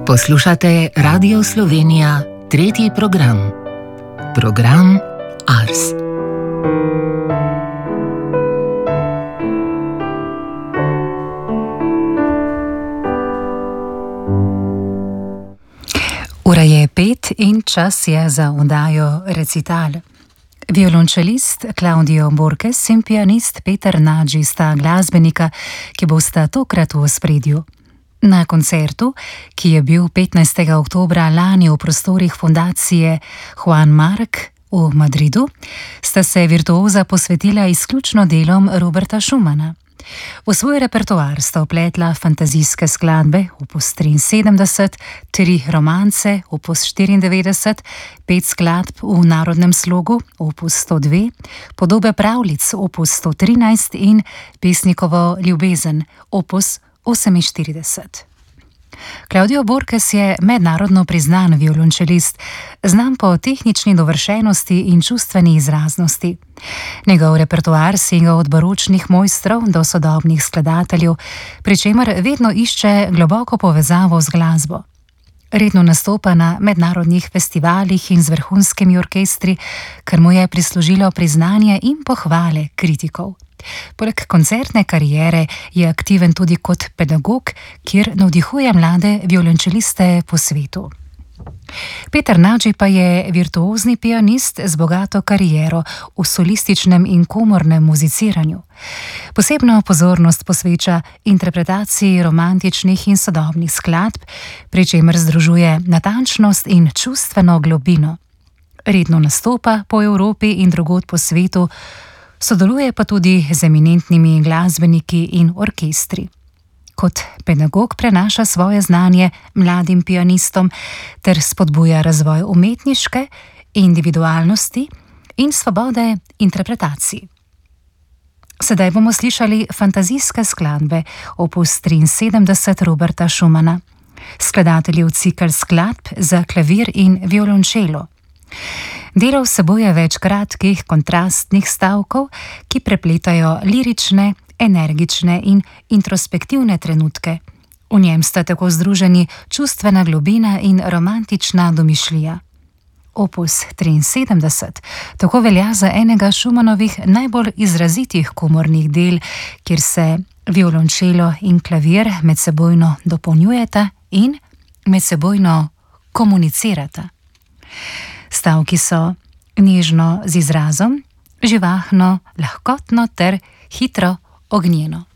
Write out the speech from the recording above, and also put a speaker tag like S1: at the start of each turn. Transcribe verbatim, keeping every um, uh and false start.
S1: Poslušate Radio Slovenija, tretji program. Program Ars.
S2: Ura je pet in čas je za oddajo Recital. Violončelist Claudio Borges in pianist Peter Nagy sta glasbenika, ki bosta tokrat v ospredju. Na koncertu, ki je bil petnajstega oktobra lani v prostorih fundacije Juan Marc v Madridu, sta se virtuoza posvetila izključno delom Roberta Schumana. V svoj repertoar sta vpletla fantazijske skladbe, opus triinsedemdeset, tri romance, opus štiriindevetdeset, pet skladb v narodnem slogu, opus sto dve, podobe pravljic, opus sto trinajst in pesnikovo ljubezen, opus oseminštirideset. Claudio Borges je mednarodno priznan violončelist, znan po tehnični dovršenosti in čustveni izraznosti. Njegov repertoar sega od baročnih mojstrov do sodobnih skladateljev, pri čemer vedno išče globoko povezavo z glasbo. Redno nastopa na mednarodnih festivalih in z vrhunskimi orkestri, kar mu je prislužilo priznanje in pohvale kritikov. Poleg koncertne kariere je aktiven tudi kot pedagog, kjer navdihuje mlade violončeliste po svetu. Peter Nagy pa je virtuozni pianist z bogato kariero v solističnem in komornem muziciranju. Posebno pozornost posveča interpretaciji romantičnih in sodobnih skladb, pri čemer združuje natančnost in čustveno globino. Redno nastopa po Evropi in drugod po svetu, sodeluje pa tudi z eminentnimi glasbeniki in orkestri. Kot pedagog prenaša svoje znanje mladim pianistom ter spodbuja razvoj umetniške individualnosti in svobode interpretacij. Sedaj bomo slišali fantazijske skladbe opus triinsedemdeset Roberta Schumana, skladateljev cikel skladb za klavir in violončelo. Delo vsebuje več kratkih kontrastnih stavkov, ki prepletajo lirične, energične in introspektivne trenutke. V njem sta tako združeni čustvena globina in romantična domišljija. Opus triinsedemdeset tako velja za enega Schumannovih najbolj izrazitih komornih del, kjer se violončelo in klavir medsebojno dopolnjujeta in medsebojno komunicirata. Stavki so nežno z izrazom, živahno, lahkotno ter hitro ognjeno.